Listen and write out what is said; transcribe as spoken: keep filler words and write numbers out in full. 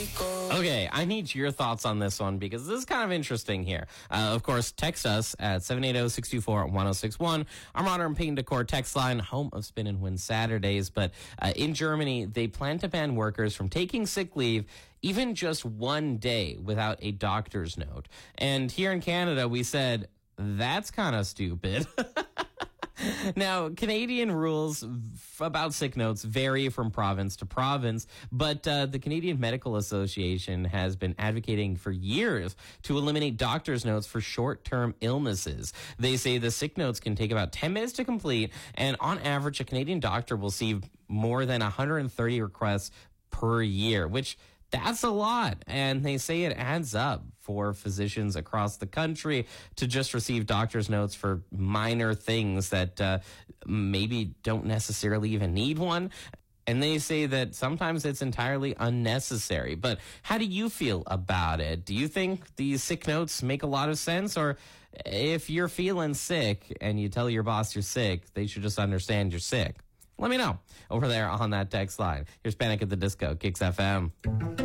Okay, I need your thoughts on this one because this is kind of interesting here. Uh, of course, text us at seven eight zero, six two four, one zero six one. Our modern paint decor text line, home of Spin and Win Saturdays. But uh, in Germany, they plan to ban workers from taking sick leave even just one day without a doctor's note. And here in Canada, we said, that's kind of stupid. Now, Canadian rules f- about sick notes vary from province to province, but uh, the Canadian Medical Association has been advocating for years to eliminate doctor's notes for short-term illnesses. They say the sick notes can take about ten minutes to complete, and on average, a Canadian doctor will see more than one hundred thirty requests per year, which that's a lot. And they say it adds up for physicians across the country to just receive doctor's notes for minor things that uh, maybe don't necessarily even need one. And they say that sometimes it's entirely unnecessary. But how do you feel about it? Do you think these sick notes make a lot of sense? Or if you're feeling sick and you tell your boss you're sick, they should just understand you're sick? Let me know over there on that text line. Here's Panic at the Disco, Kicks F M.